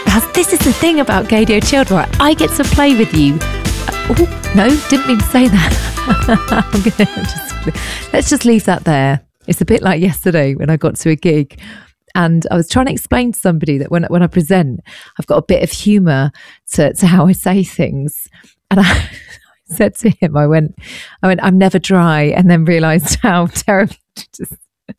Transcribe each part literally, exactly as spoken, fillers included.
That's, this is the thing about Gaydio Chilled, right? I get to play with you. Uh, oh, no, didn't mean to say that. I'm gonna just, let's just leave that there. It's a bit like yesterday when I got to a gig and I was trying to explain to somebody that when, when I present, I've got a bit of humour to, to how I say things. And I said to him, I went, I went, I'm never dry, and then realised how terrible. Just,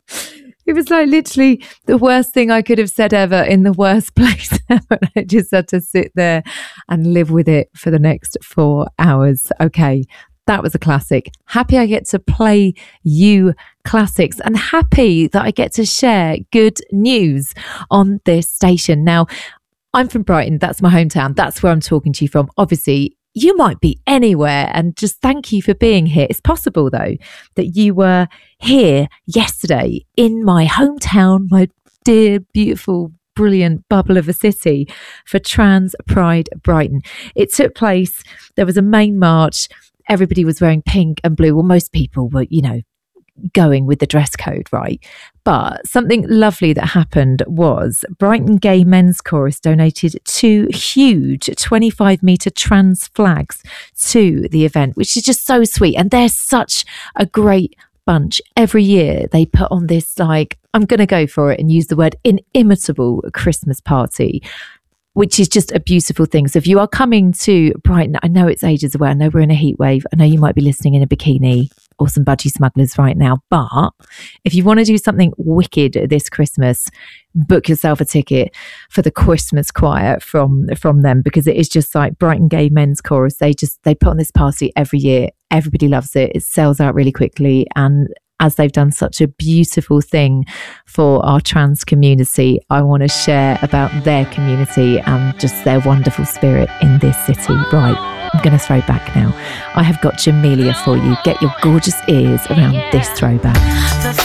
it was like literally the worst thing I could have said ever in the worst place ever. I just had to sit there and live with it for the next four hours. Okay, that was a classic. Happy I get to play you classics, and happy that I get to share good news on this station. Now, I'm from Brighton. That's my hometown. That's where I'm talking to you from. Obviously, you might be anywhere, and just thank you for being here. It's possible, though, that you were here yesterday in my hometown, my dear, beautiful, brilliant bubble of a city, for Trans Pride Brighton. It took place, there was a main march, everybody was wearing pink and blue. Well, most people were, you know, going with the dress code, right? But something lovely that happened was Brighton Gay Men's Chorus donated two huge twenty-five metre trans flags to the event, which is just so sweet. And they're such a great bunch. Every year they put on this, like, I'm going to go for it and use the word inimitable Christmas party, which is just a beautiful thing. So if you are coming to Brighton, I know it's ages away. I know we're in a heat wave. I know you might be listening in a bikini or some budgie smugglers right now. But if you want to do something wicked this Christmas, book yourself a ticket for the Christmas choir from, from them, because it is just like Brighton Gay Men's Chorus. They just, they put on this party every year. Everybody loves it. It sells out really quickly. And as they've done such a beautiful thing for our trans community, I want to share about their community and just their wonderful spirit in this city. Right, I'm going to throw back now. I have got Jamelia for you. Get your gorgeous ears around this throwback.